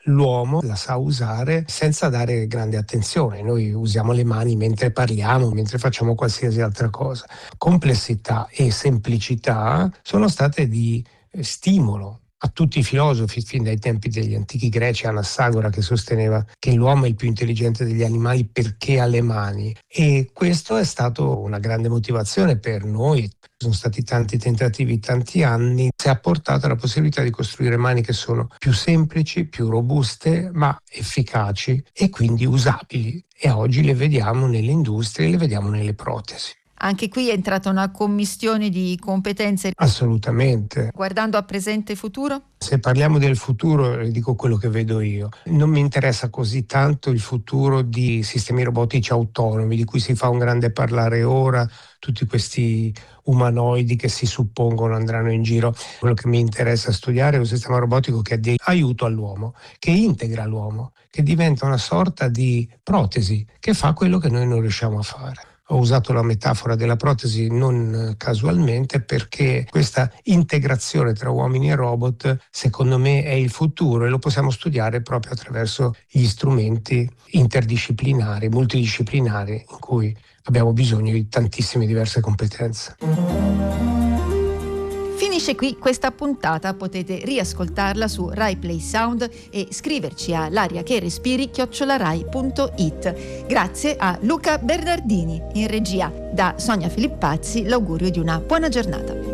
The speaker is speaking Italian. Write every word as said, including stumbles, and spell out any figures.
l'uomo la sa usare senza dare grande attenzione. Noi usiamo le mani mentre parliamo, mentre facciamo qualsiasi altra cosa. Complessità e semplicità sono state di stimolo a tutti i filosofi, fin dai tempi degli antichi greci, Anassagora, che sosteneva che l'uomo è il più intelligente degli animali perché ha le mani. E questo è stato una grande motivazione per noi. Sono stati tanti tentativi, tanti anni, si ha portato alla possibilità di costruire mani che sono più semplici, più robuste, ma efficaci e quindi usabili. E oggi le vediamo nelle industrie, le vediamo nelle protesi. Anche qui è entrata una commistione di competenze. Assolutamente. Guardando a presente e futuro? Se parliamo del futuro, le dico quello che vedo io. Non mi interessa così tanto il futuro di sistemi robotici autonomi, di cui si fa un grande parlare ora, tutti questi umanoidi che si suppongono andranno in giro. Quello che mi interessa studiare è un sistema robotico che è di aiuto all'uomo, che integra l'uomo, che diventa una sorta di protesi, che fa quello che noi non riusciamo a fare. Ho usato la metafora della protesi non casualmente, perché questa integrazione tra uomini e robot secondo me è il futuro e lo possiamo studiare proprio attraverso gli strumenti interdisciplinari, multidisciplinari, in cui abbiamo bisogno di tantissime diverse competenze. Finisce qui questa puntata, potete riascoltarla su Rai Play Sound e scriverci a l'aria che respiri chiocciola rai punto it. Grazie a Luca Bernardini in regia. Da Sonia Filippazzi l'augurio di una buona giornata.